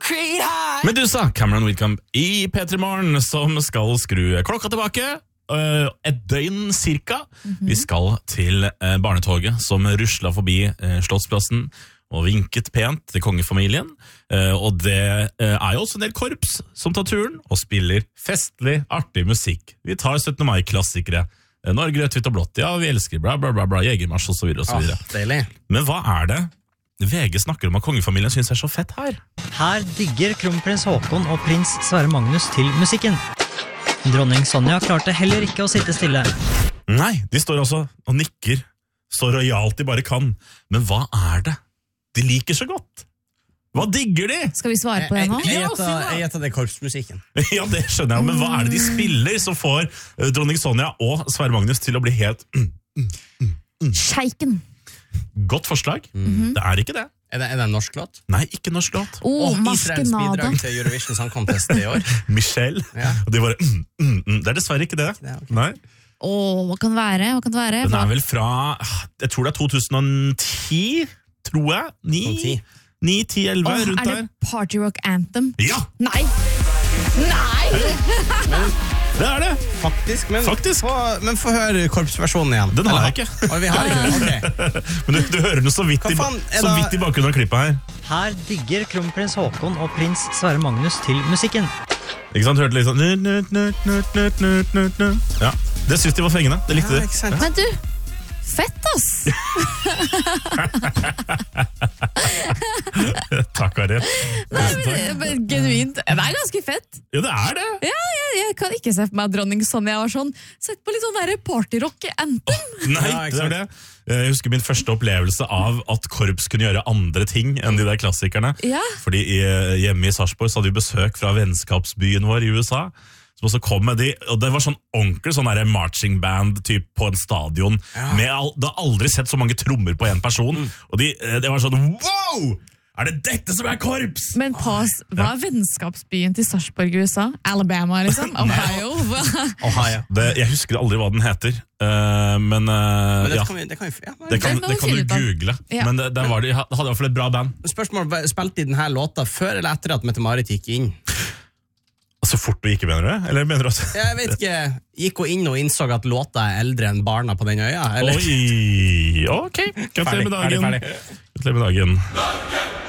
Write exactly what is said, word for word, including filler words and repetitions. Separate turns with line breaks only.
Medusa, Cameron Whitcomb i P tre Morgen, som skal skru klokka tilbake. Uh, et døgn cirka. Mm-hmm. Vi skal til uh, barnetoget som rusla forbi uh, Slottsplassen og vinket pent til kongefamilien. Uh, og det uh, er jo også en del korps som tar turen og spiller festlig, artig musikk. Vi tar syttende mai-klassikere. Uh, Norge, rødt, hvitt og blått. Ja, vi elsker bla bla bla, bla Jegermarsj og så videre og så videre.
Ah, deilig.
Men hva er det V G snakker om at kongefamilien synes er så fett her?
Her digger kronprins Håkon og prins Sverre Magnus til musikken. Dronning Sonja klarte heller ikke å sitte stille.
Nei, de står også og nikker så rojalt de bare kan. Men hva er det de liker så godt? Hva digger de?
Skal vi svare på det nå?
Jeg gjetter det korpsmusikken.
Ja, det skjønner jeg, men hva er det de spiller som får uh, dronning Sonja og Sverre Magnus til å bli helt mm, mm, mm, mm.
Sjeiken.
Godt forslag. Mm-hmm. Det er ikke det.
Er det, er det en norsk låt?
Nei, ikke norsk låt.
Oh,
og Israels
Maskenada.
bidrag til Eurovision Song Contest i år.
Michelle.
Ja.
Og de bare mm, mm, mm. Det er dessverre ikke det.
Ikke det, okay.
Nei.
Åh, hva kan det være? Hva kan det være?
Den er vel fra, jeg tror det er to tusen og ti, tror jeg. ni, ni, ti, elleve, rundt der.
Er det Party Rock Anthem?
Ja!
Nei! Nei!
Men,
det er det!
Faktisk, men,
Faktisk.
Få, men få høre korpsversjonen igjen.
Den har jeg ikke.
Og vi har ikke det, ok.
Men du, du hører noe så vidt, i,
faen,
så vidt i bakgrunnen av klippet her.
Her digger kronprins Håkon og prins Sverre Magnus til musikken.
Ikke sant? Hørte litt sånn nut, nut, nut, nut, nut, nut, nut, nut. Ja, det synes de var fengende. Det likte
ja,
de.
Men du, fett ass!
Takk, Ariel.
Nei, men, men genuint, det er ganske fett.
Ja, det er det.
Ja, jeg, jeg kan ikke se for meg at dronning Sonja var sånn. Sett på litt sånn der partyrock anthem.
Oh, nei, det er det. Jeg husker min første opplevelse av at korps kunne gjøre andre ting enn de der klassikerne.
Ja.
Fordi i, hjemme i Sarpsborg så hadde vi besøk fra vennskapsbyen vår i U S A. Som også kom med de, og det var sånn ordentlig sånn der marching band typ på en stadion.
Ja.
Med all, det har aldri sett så mange trommer på en person. Mm. Og de, det var sånn, wow! Er det dette som er korps?
Men pass, hva er vennskapsbyen til Sarpsborg i U S A? Alabama, liksom? Ohio?
Ohio.
Det, jeg husker aldri hva den heter. Uh, men, uh,
men det
ja.
kan vi, det kan vi, ja,
det kan, det kan du google.
Ja.
Men det, det var de, hadde i hvert fall et bra band.
Spørsmål, spilte de denne låta før eller etter at Mette-Marit gikk inn?
Så fort du ikke, mener du? Eller mener du at...
Jeg vet ikke, gikk hun inn og innså at låta er eldre enn barna på den øya? Eller?
Oi, ok. Gratulerer med dagen.
Ferdig, ferdig.
Gratulerer med dagen.